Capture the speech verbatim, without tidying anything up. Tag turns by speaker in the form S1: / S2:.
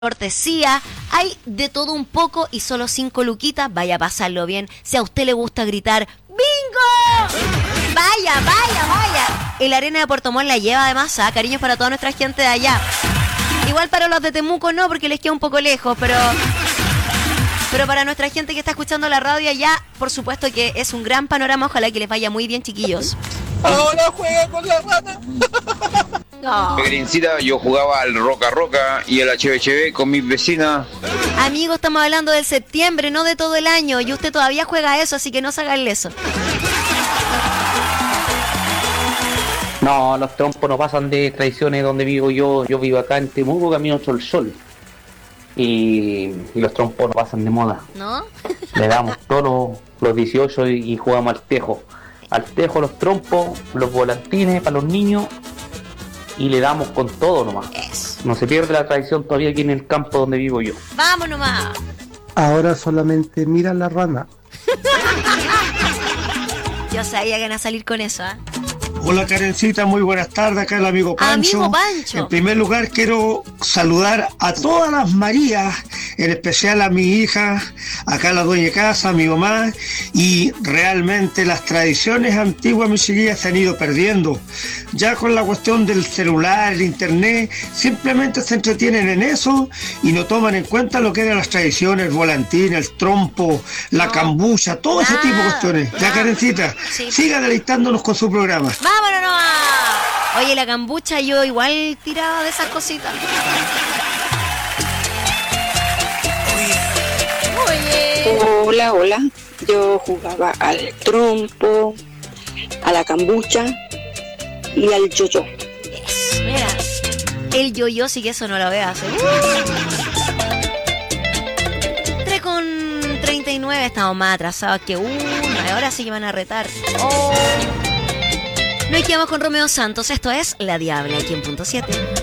S1: cortesía, hay de todo un poco y solo cinco luquitas, vaya a pasarlo bien. Si a usted le gusta gritar ¡bingo! Vaya, vaya, vaya. El Arena de Puerto Montt la lleva además, ¿ah? Cariños para toda nuestra gente de allá. Igual para los de Temuco no, porque les queda un poco lejos, pero... Pero para nuestra gente que está escuchando la radio allá, por supuesto que es un gran panorama, ojalá que les vaya muy bien, chiquillos.
S2: Ahora juega con la rana.
S1: No.
S3: Pequeñcita, yo jugaba al Roca Roca y al H B H B con mis vecinas.
S1: Amigos, estamos hablando del septiembre, no de todo el año. Y usted todavía juega eso, así que no se hagan eso.
S4: No, los trompos no pasan de tradiciones donde vivo yo. Yo vivo acá en Temuco, camino Sol Sol. Y, y los trompos no pasan de moda.
S1: ¿No?
S4: Le damos todos los, los dieciocho y, y jugamos al tejo. Al tejo, los trompos, los volantines para los niños. Y le damos con todo nomás.
S1: Eso.
S4: No se pierde la tradición todavía aquí en el campo donde vivo yo.
S1: Vamos nomás.
S5: Ahora solamente mira la rana.
S1: Yo sabía que iban a salir con eso, ¿ah? ¿eh?
S2: Hola Karencita, muy buenas tardes, acá el amigo Pancho.
S1: Amigo Pancho.
S2: En primer lugar quiero saludar a todas las Marías, en especial a mi hija, acá la dueña de casa, a mi mamá, y realmente las tradiciones antiguas, mis chiquillas, se han ido perdiendo. Ya con la cuestión del celular, el internet, simplemente se entretienen en eso y no toman en cuenta lo que eran las tradiciones, el volantín, el trompo, la
S1: no.
S2: cambucha, todo ese
S1: Nada,
S2: tipo de cuestiones. Ya
S1: nada.
S2: Karencita,
S1: Sí.
S2: siga deleitándonos con su programa.
S1: ¡Vámonos nomás! Oye, la cambucha yo igual tiraba de esas cositas. Oye.
S6: Hola, hola. Yo jugaba al trompo, a la cambucha y al yo-yo.
S1: Eso, mira. El yo-yo sí que eso no lo veas. ¿eh? tres con treinta y nueve, estamos más atrasados que uno. Ahora sí que van a retar. Oh. Nos quedamos con Romeo Santos. Esto es La Diabla, aquí en punto siete.